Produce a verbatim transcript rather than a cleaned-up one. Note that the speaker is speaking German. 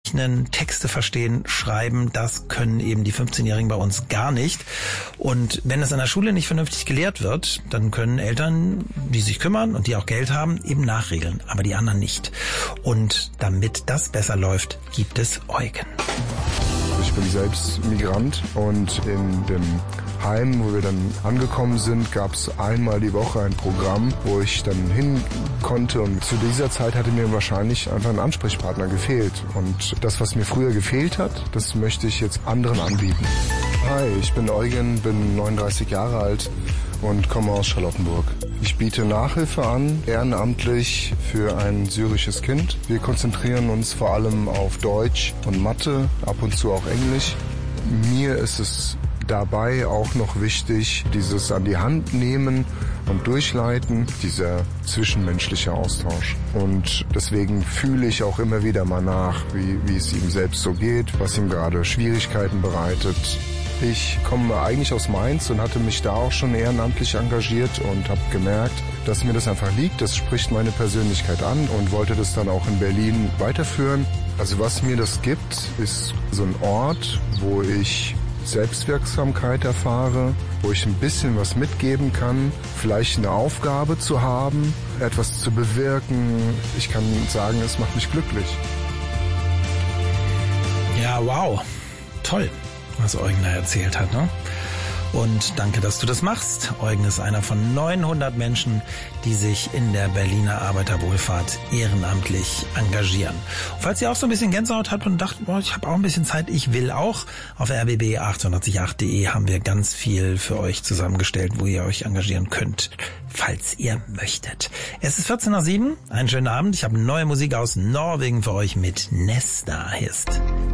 rechnen, Texte verstehen, schreiben, das können eben die fünfzehnjährigen bei uns gar nicht. Und wenn es an der Schule nicht vernünftig gelehrt wird, dann können Eltern, die sich kümmern und die auch Geld haben, eben nachregeln, aber die anderen nicht. Und damit das besser läuft, gibt es Eugen. Ich bin selbst Migrant und in dem Heim, wo wir dann angekommen sind, gab es einmal die Woche ein Programm, wo ich dann hin konnte. Und zu dieser Zeit hatte mir wahrscheinlich einfach ein Ansprechpartner gefehlt. Und das, was mir früher gefehlt hat, das möchte ich jetzt anderen anbieten. Hi, ich bin Eugen, bin neununddreißig Jahre alt und komme aus Charlottenburg. Ich biete Nachhilfe an, ehrenamtlich für ein syrisches Kind. Wir konzentrieren uns vor allem auf Deutsch und Mathe, ab und zu auch Englisch. Mir ist es dabei auch noch wichtig, dieses an die Hand nehmen und durchleiten, dieser zwischenmenschliche Austausch. Und deswegen fühle ich auch immer wieder mal nach, wie, wie es ihm selbst so geht, was ihm gerade Schwierigkeiten bereitet. Ich komme eigentlich aus Mainz und hatte mich da auch schon ehrenamtlich engagiert und habe gemerkt, dass mir das einfach liegt. Das spricht meine Persönlichkeit an und wollte das dann auch in Berlin weiterführen. Also was mir das gibt, ist so ein Ort, wo ich Selbstwirksamkeit erfahre, wo ich ein bisschen was mitgeben kann, vielleicht eine Aufgabe zu haben, etwas zu bewirken. Ich kann sagen, es macht mich glücklich. Ja, wow. Toll, was Eugen da erzählt hat, ne? Und danke, dass du das machst. Eugen ist einer von neunhundert Menschen, die sich in der Berliner Arbeiterwohlfahrt ehrenamtlich engagieren. Und falls ihr auch so ein bisschen Gänsehaut habt und dacht, boah, ich habe auch ein bisschen Zeit, ich will auch, auf r b b achtundachtzig Komma acht punkt de haben wir ganz viel für euch zusammengestellt, wo ihr euch engagieren könnt, falls ihr möchtet. Es ist vierzehn nach sieben, einen schönen Abend. Ich habe neue Musik aus Norwegen für euch mit Nesta. Hier ist